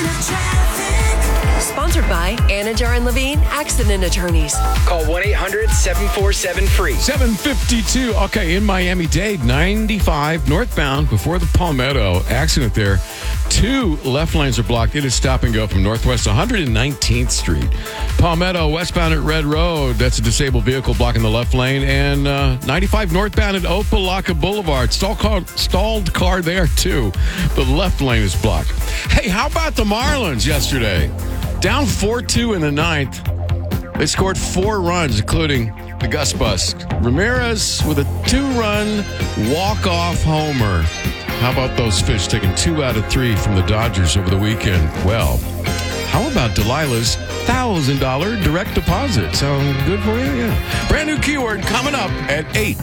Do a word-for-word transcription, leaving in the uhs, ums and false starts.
Sponsored by Anajar and Levine Accident Attorneys. Call one eight hundred seven four seven free. seven fifty-two. Okay, in Miami-Dade, ninety-five northbound before the Palmetto. Accident there. Two left lanes are blocked. It is stop and go from northwest one hundred nineteenth Street. Palmetto westbound at Red Road. That's a disabled vehicle blocking the left lane. And uh, ninety-five northbound at Opelika Boulevard. Stalled car, stalled car there, too. The left lane is blocked. Hey, how about the Marlins yesterday? Down four two in the ninth. They scored four runs, including the Gus Bus. Ramirez with a two-run walk-off homer. How about those fish taking two out of three from the Dodgers over the weekend? Well, how about Delilah's one thousand dollars direct deposit? Sound good for you? Yeah. Brand new keyword coming up at eight.